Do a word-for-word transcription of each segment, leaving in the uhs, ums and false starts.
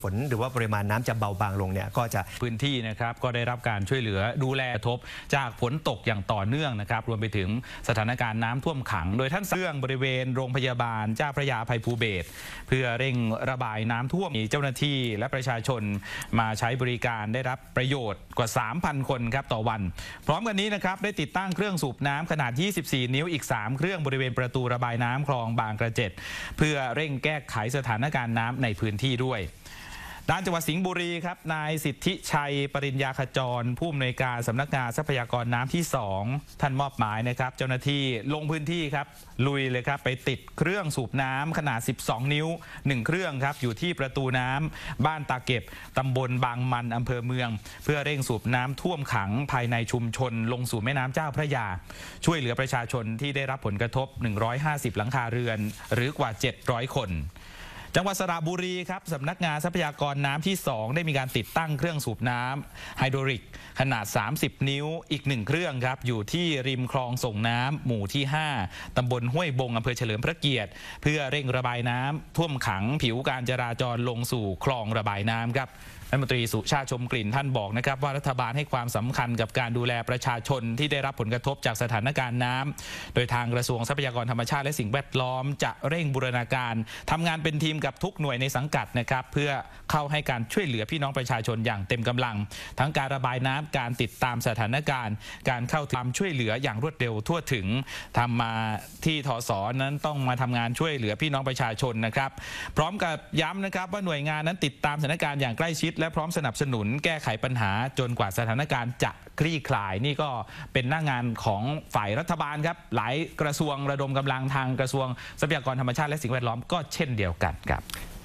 ฝนหรือว่าปริมาณน้ำจะเบาบางลงเนี่ยก็จะพื้นที่นะครับก็ได้รับการช่วยเหลือดูแลกระทบจากฝนตกอย่างต่อเนื่องนะครับรวมไปถึงสถานการณ์น้ำท่วมขังโดยท่านเรื่องบริเวณโรงพยาบาลเจ้าพระยาอภัยภูเบศรเพื่อเร่งระบายน้ำท่วมมีเจ้าหน้าที่และประชาชนมาใช้บริการได้รับประโยชน์กว่า สามพัน คนครับต่อวันพร้อมกันนี้นะครับได้ติดตั้งเครื่องสูบน้ำขนาดยี่สิบสี่นิ้วอีกสามเครื่องบริเวณประตูระบายน้ำคลองบางกระเจ็ดเพื่อเร่งแก้ไขสถานการณ์น้ำในพื้นที่ด้วยด้านจังหวัดสิงห์บุรีครับนายสิทธิชัยปริญญาขจรผู้อำนวยการสำนักงานทรัพยากรน้ำที่สองท่านมอบหมายนะครับเจ้าหน้าที่ลงพื้นที่ครับลุยเลยครับไปติดเครื่องสูบน้ำขนาดสิบสองนิ้วหนึ่งเครื่องครับอยู่ที่ประตูน้ำบ้านตาเก็บตำบลบางมันอำเภอเมืองเพื่อเร่งสูบน้ำท่วมขังภายในชุมชนลงสู่แม่น้ำเจ้าพระยาช่วยเหลือประชาชนที่ได้รับผลกระทบหนึ่งร้อยห้าสิบหลังคาเรือนหรือกว่าเจ็ดร้อยคนจังหวัดสระบุรีครับสำนักงานทรัพยากรน้ำที่สองได้มีการติดตั้งเครื่องสูบน้ำไฮโดรลิกขนาดสามสิบนิ้วอีกหนึ่งเครื่องครับอยู่ที่ริมคลองส่งน้ำหมู่ที่ห้าตำบลห้วยบงอำเภอเฉลิมพระเกียรติเพื่อเร่งระบายน้ำท่วมขังผิวการจราจรลงสู่คลองระบายน้ำครับรัฐมนตรีสุชาติชมกลิ่นท่านบอกนะครับว่ารัฐบาลให้ความสำคัญกับการดูแลประชาชนที่ได้รับผลกระทบจากสถานการณ์น้ำโดยทางกระทรวงทรัพยากรธรรมชาติและสิ่งแวดล้อมจะเร่งบูรณาการทำงานเป็นทีมกับทุกหน่วยในสังกัดนะครับเพื่อเข้าให้การช่วยเหลือพี่น้องประชาชนอย่างเต็มกำลังทั้งการระบายน้ำการติดตามสถานการณ์การเข้าถึงความช่วยเหลืออย่างรวดเร็วทั่วถึงทำมาที่ทศนั้นต้องมาทำงานช่วยเหลือพี่น้องประชาชนนะครับพร้อมกับย้ำนะครับว่าหน่วยงานนั้นติดตามสถานการณ์อย่างใกล้ชิดและพร้อมสนับสนุนแก้ไขปัญหาจนกว่าสถานการณ์จะคลี่คลายนี่ก็เป็นหน้างานของฝ่ายรัฐบาลครับหลายกระทรวงระดมกำลังทางกระทรวงทรัพยากรธรรมชาติและสิ่งแวดล้อมก็เช่นเดียวกันครับ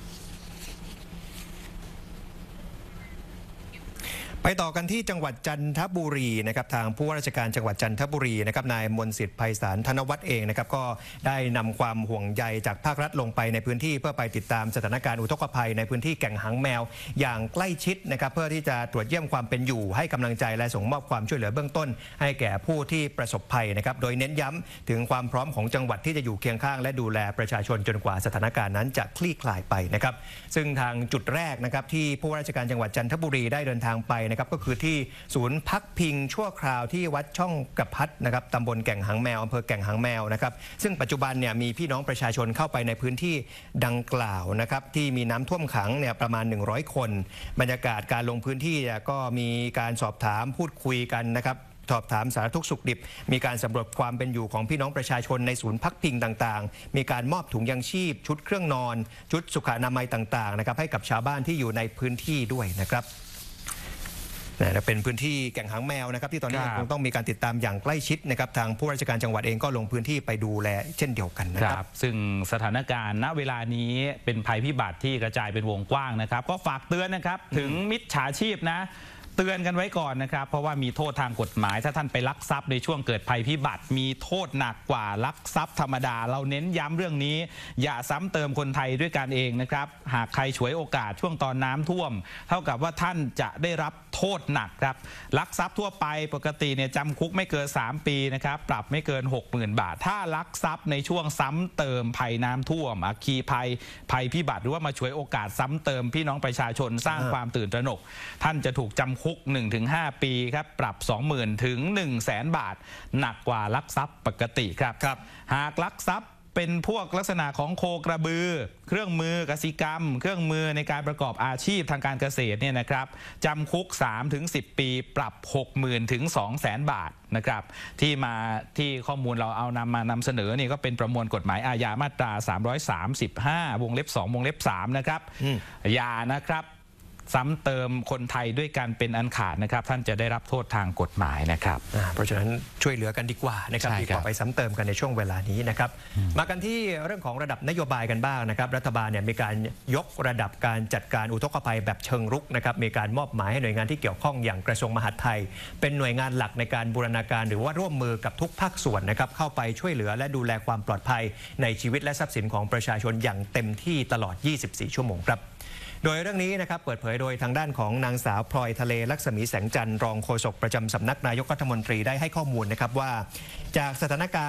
ไปต่อกันที่จังหวัดจันทบุรีนะครับทางผู้ว่าราชการจังหวัดจันทบุรีนะครับนายมนต์สิทธิ์ไพศาลธนวัฒน์เองนะครับก็ได้นำความห่วงใยจากภาครัฐลงไปในพื้นที่เพื่อไปติดตามสถานการณ์อุทกภัยในพื้นที่แก่งหางแมวอย่างใกล้ชิดนะครับเพื่อที่จะตรวจเยี่ยมความเป็นอยู่ให้กำลังใจและส่งมอบความช่วยเหลือเบื้องต้นให้แก่ผู้ที่ประสบภัยนะครับโดยเน้นย้ำถึงความพร้อมของจังหวัดที่จะอยู่เคียงข้างและดูแลประชาชนจนกว่าสถานการณ์นั้นจะคลี่คลายไปนะครับซึ่งทางจุดแรกนะครับที่ผู้ว่าราชการจังหวัดจันทบุรีได้เดินทางไปนะครับก็คือที่ศูนย์พักพิงชั่วคราวที่วัดช่องกระพัดนะครับตำบลแก่งหางแมวอำเภอแก่งหางแมวนะครับซึ่งปัจจุบันเนี่ยมีพี่น้องประชาชนเข้าไปในพื้นที่ดังกล่าวนะครับที่มีน้ำท่วมขังเนี่ยประมาณหนึ่งร้อยคนบรรยากาศการลงพื้นที่ก็มีการสอบถามพูดคุยกันนะครับสอบถามสารทุกข์สุขดิบมีการสำรวจความเป็นอยู่ของพี่น้องประชาชนในศูนย์พักพิงต่างๆมีการมอบถุงยังชีพชุดเครื่องนอนชุดสุขอนามัยต่างๆนะครับให้กับชาวบ้านที่อยู่ในพื้นที่ด้วยนะครับนะเป็นพื้นที่แก่งหางแมวนะครับที่ตอนนี้คงต้องมีการติดตามอย่างใกล้ชิดนะครับทางผู้ราชการจังหวัดเองก็ลงพื้นที่ไปดูแลเช่นเดียวกันนะครับซึ่งสถานการณ์ณเวลานี้เป็นภัยพิบัติที่กระจายเป็นวงกว้างนะครับก็ฝากเตือนนะครับถึงมิจฉาชีพนะเตือนกันไว้ก่อนนะครับเพราะว่ามีโทษทางกฎหมายถ้าท่านไปลักทรัพย์ในช่วงเกิดภัยพิบัติมีโทษหนักกว่าลักทรัพย์ธรรมดาเราเน้นย้ำเรื่องนี้อย่าซ้ำเติมคนไทยด้วยกันเองนะครับหากใครฉวยโอกาสช่วงตอนน้ำท่วมเท่ากับว่าท่านจะได้รับโทษหนักครับลักทรัพย์ทั่วไปปกติเนี่ยจำคุกไม่เกินสามปีนะครับปรับไม่เกิน หกหมื่น บาทถ้าลักทรัพย์ในช่วงซ้ำเติมภัยน้ำท่วมอัคคีภัยภัยพิบัติหรือว่ามาฉวยโอกาสซ้ำเติมพี่น้องประชาชนสร้างความตื่นตระหนกท่านจะถูกจำคุก หนึ่งถึงห้า ปีครับปรับ สองหมื่น ถึง หนึ่งแสน บาทหนักกว่าลักทรัพย์ปกติครับหากลักทรัพย์เป็นพวกลักษณะของโคกระบือเครื่องมือกสิกรรมเครื่องมือในการประกอบอาชีพทางการเกษตรเนี่ยนะครับจำคุก สามถึงสิบ ปีปรับ หกหมื่น ถึง สองแสน บาทนะครับที่มาที่ข้อมูลเราเอานำมานำเสนอนี่ก็เป็นประมวลกฎหมายอาญามาตราสามร้อยสามสิบห้าวงเล็บสองวงเล็บสามนะครับอย่านะครับซ้ำเติมคนไทยด้วยกันเป็นอันขาดนะครับท่านจะได้รับโทษทางกฎหมายนะครับเพราะฉะนั้นช่วยเหลือกันดีกว่านะครับดีกว่าไปซ้ำเติมกันในช่วงเวลานี้นะครับมากันที่เรื่องของระดับนโยบายกันบ้างนะครับรัฐบาลเนี่ยมีการยกระดับการจัดการอุทกภัยแบบเชิงรุกนะครับมีการมอบหมายให้หน่วยงานที่เกี่ยวข้องอย่างกระทรวงมหาดไทยเป็นหน่วยงานหลักในการบูรณาการหรือว่าร่วมมือกับทุกภาคส่วนนะครับเข้าไปช่วยเหลือและดูแลความปลอดภัยในชีวิตและทรัพย์สินของประชาชนอย่างเต็มที่ตลอดยี่สิบสี่ชั่วโมงครับโดยเรื่องนี้นะครับเปิดเผยโดยทางด้านของนางสาวพลอยทะเลลักษมีแสงจันทร์รองโฆษกประจำสำนักนายกรัฐมนตรีได้ให้ข้อมูลนะครับว่าจากสถานการณ์